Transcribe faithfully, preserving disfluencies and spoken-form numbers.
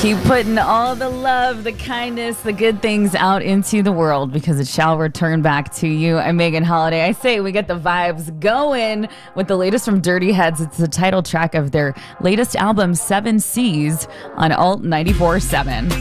Keep putting all the love, the kindness, the good things out into the world because it shall return back to you. I'm Megan Holiday. I say we get the vibes going with the latest from Dirty Heads. It's the title track of their latest album, Seven Seas, on Alt ninety-four point seven.